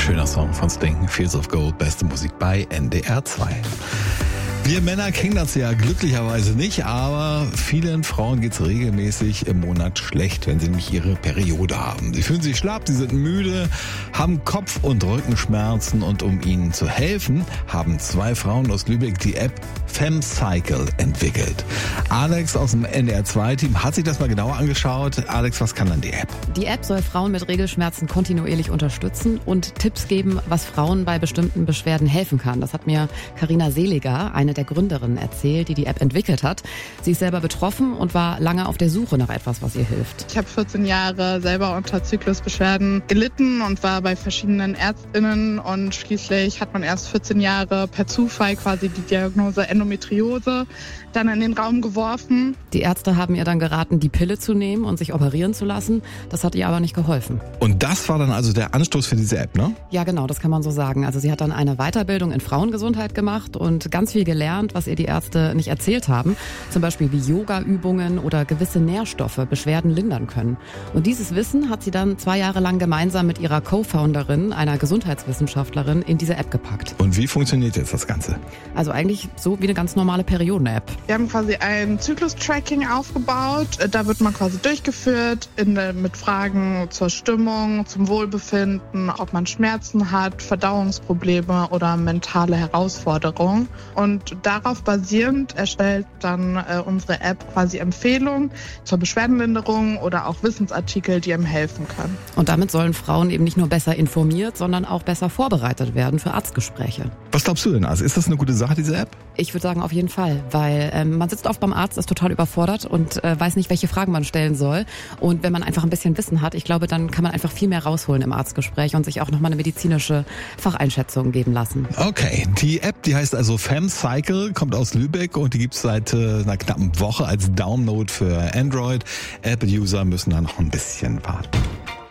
Schöner Song von Sting, Fields of Gold, beste Musik bei NDR 2. Wir Männer kennen das ja glücklicherweise nicht, aber vielen Frauen geht's regelmäßig im Monat schlecht, wenn sie nämlich ihre Periode haben. Sie fühlen sich schlapp, sie sind müde, haben Kopf- und Rückenschmerzen und um ihnen zu helfen, haben 2 Frauen aus Lübeck die App FemCycle entwickelt. Alex aus dem NDR 2-Team hat sich das mal genauer angeschaut. Alex, was kann dann die App? Die App soll Frauen mit Regelschmerzen kontinuierlich unterstützen und Tipps geben, was Frauen bei bestimmten Beschwerden helfen kann. Das hat mir Carina Seliger, eine der Gründerinnen, erzählt, die App entwickelt hat. Sie ist selber betroffen und war lange auf der Suche nach etwas, was ihr hilft. Ich habe 14 Jahre selber unter Zyklusbeschwerden gelitten und war bei verschiedenen ÄrztInnen und schließlich hat man erst 14 Jahre per Zufall quasi die Diagnose Endometriose dann in den Raum geworfen. Die Ärzte haben ihr dann geraten, die Pille zu nehmen und sich operieren zu lassen. Das hat ihr aber nicht geholfen. Und das war dann also der Anstoß für diese App, ne? Ja, genau, das kann man so sagen. Also sie hat dann eine Weiterbildung in Frauengesundheit gemacht und ganz viel gelernt, was ihr die Ärzte nicht erzählt haben. Zum Beispiel wie Yoga-Übungen oder gewisse Nährstoffe Beschwerden lindern können. Und dieses Wissen hat sie dann 2 Jahre lang gemeinsam mit ihrer Co-Founderin, einer Gesundheitswissenschaftlerin, in diese App gepackt. Und wie funktioniert jetzt das Ganze? Also eigentlich so wie eine ganz normale Perioden-App. Wir haben quasi ein Zyklus-Tracking aufgebaut. Da wird man quasi durchgeführt mit Fragen zur Stimmung, zum Wohlbefinden, ob man Schmerzen hat, Verdauungsprobleme oder mentale Herausforderungen. Und darauf basierend erstellt dann unsere App quasi Empfehlungen zur Beschwerdenlinderung oder auch Wissensartikel, die einem helfen können. Und damit sollen Frauen eben nicht nur besser informiert, sondern auch besser vorbereitet werden für Arztgespräche. Was glaubst du denn, also ist das eine gute Sache, diese App? Ich würde sagen, auf jeden Fall, weil man sitzt oft beim Arzt, ist total überfordert und weiß nicht, welche Fragen man stellen soll. Und wenn man einfach ein bisschen Wissen hat, ich glaube, dann kann man einfach viel mehr rausholen im Arztgespräch und sich auch nochmal eine medizinische Facheinschätzung geben lassen. Okay, die App, die heißt also FemCycle, kommt aus Lübeck und die gibt's seit einer knappen Woche als Download für Android. Apple-User müssen da noch ein bisschen warten.